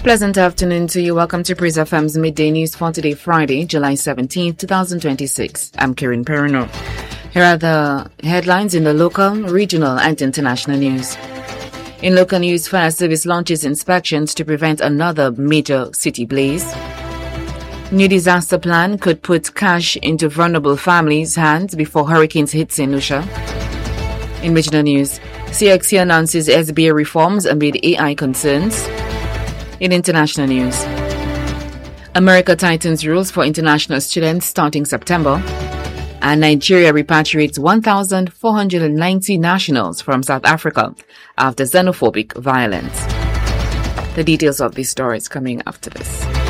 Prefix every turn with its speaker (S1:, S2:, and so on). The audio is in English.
S1: Pleasant afternoon to you. Welcome to Praise FM's Midday News for today, Friday, July 17th, 2026. I'm Karen Perino. Here are the headlines in the local, regional, and international news. In local news, fire service launches inspections to prevent another major city blaze. New disaster plan could put cash into vulnerable families' hands before hurricanes hit St. Lucia. In regional news, CXC announces SBA reforms amid AI concerns. In international news, America tightens rules for international students starting September, and Nigeria repatriates 1,490 nationals from South Africa after xenophobic violence. The details of these stories coming after this.